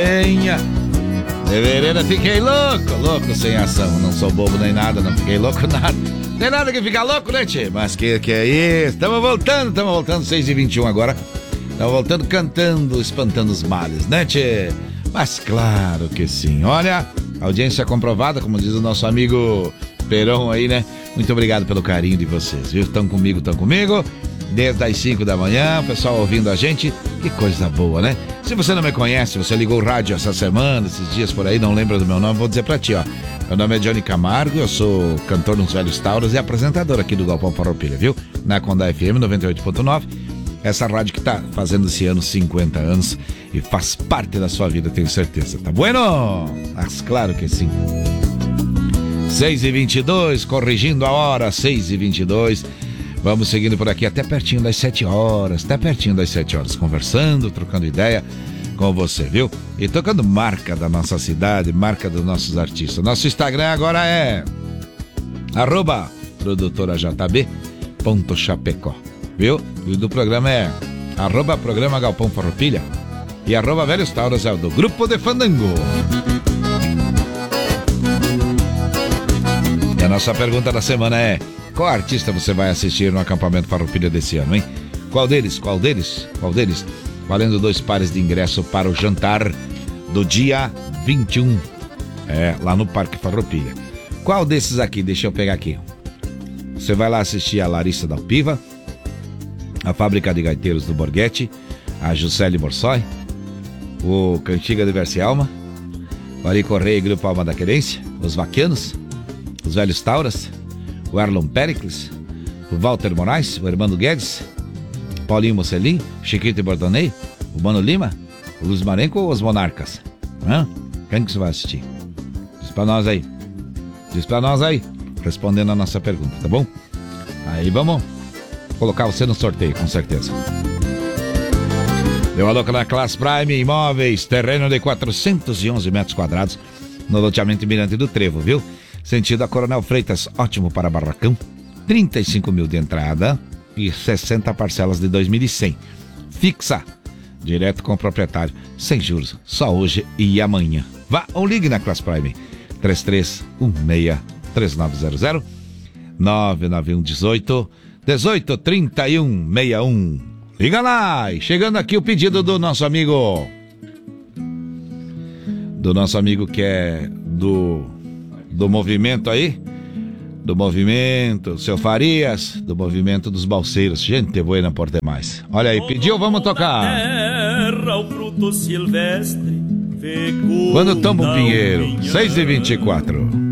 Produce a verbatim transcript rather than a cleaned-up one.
senha. De vereda fiquei louco, louco sem ação. Não sou bobo nem nada, não fiquei louco nada. Tem nada que ficar louco, né, tchê? Mas que que é isso? Estamos voltando, estamos voltando, seis e vinte e um agora. Estamos voltando cantando, espantando os males, né, tchê? Mas claro que sim. Olha, audiência comprovada, como diz o nosso amigo Perão aí, né? Muito obrigado pelo carinho de vocês, viu? Estão comigo, estão comigo. Desde as cinco da manhã, o pessoal ouvindo a gente. Que coisa boa, né? Se você não me conhece, você ligou o rádio essa semana, esses dias por aí, não lembra do meu nome, vou dizer pra ti, ó. Meu nome é Johnny Camargo, eu sou cantor nos Velhos Tauros e apresentador aqui do Galpão Farroupilha, viu? Na Condá F M noventa e oito ponto nove. Essa rádio que tá fazendo esse ano cinquenta anos e faz parte da sua vida, tenho certeza. Tá bueno? Mas claro que sim. seis e vinte e dois, corrigindo a hora, seis e vinte e dois. Vamos seguindo por aqui até pertinho das sete horas, até pertinho das sete horas, conversando, trocando ideia com você, viu? E tocando marca da nossa cidade, marca dos nossos artistas. Nosso Instagram agora é arroba produtora jb ponto chapecó, viu? E do programa é arroba programa Galpão Farroupilha e arroba Velhos Tauros é o do Grupo de Fandango. E a nossa pergunta da semana é: qual artista você vai assistir no acampamento Farroupilha desse ano, hein? Qual deles? Qual deles? Qual deles? Valendo dois pares de ingresso para o jantar do dia vinte e um, é, lá no Parque Farroupilha. Qual desses aqui? Deixa eu pegar aqui. Você vai lá assistir a Larissa Dalpiva, a Fábrica de Gaiteiros do Borghetti, a Juscelie Borsoi, o Cantiga de Verse-Alma, o Ari Correia e Grupo Alma da Querência, os Vaquianos, os Velhos Tauras, o Arlon Pericles, o Walter Moraes, o Hermano Guedes, Paulinho Mocelin, Chiquito e Bordonei, o Mano Lima, o Luiz Marenco ou os Monarcas? Hã? Quem que você vai assistir? Diz pra nós aí. Diz pra nós aí, respondendo a nossa pergunta, tá bom? Aí vamos colocar você no sorteio, com certeza. Deu a louca na Class Prime Imóveis, terreno de quatrocentos e onze metros quadrados, no loteamento Mirante do Trevo, viu? Sentido a Coronel Freitas, ótimo para barracão, trinta e cinco mil de entrada e sessenta parcelas de dois mil e cem. Fixa, direto com o proprietário, sem juros, só hoje e amanhã. Vá ou ligue na Class Prime, três três um seis, três nove zero zero, nove nove um dezoito, dezoito trinta e um sessenta e um. Liga lá! E chegando aqui o pedido do nosso amigo, do nosso amigo que é do, do movimento aí, do movimento, seu Farias, do movimento dos balseiros. Gente boa por demais. Olha aí, pediu, vamos tocar. Quando toma um pinheiro, seis e vinte e quatro.